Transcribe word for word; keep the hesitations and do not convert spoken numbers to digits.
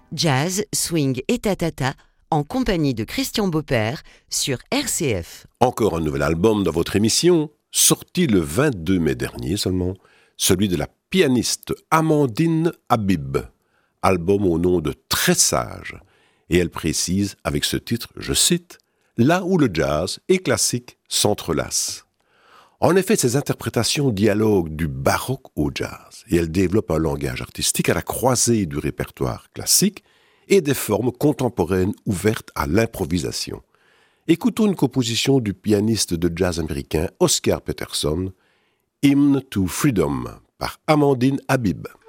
Jazz, swing et tatata en compagnie de Christian Beaupère sur R C F. Encore un nouvel album dans votre émission, sorti le vingt-deux mai dernier seulement, celui de la pianiste Amandine Habib. Album au nom de Très sage. Et elle précise avec ce titre, je cite, « Là où le jazz et classique s'entrelacent ». En effet, ces interprétations dialoguent du baroque au jazz et elles développent un langage artistique à la croisée du répertoire classique et des formes contemporaines ouvertes à l'improvisation. Écoutons une composition du pianiste de jazz américain Oscar Peterson, Hymn to Freedom, par Amandine Habib.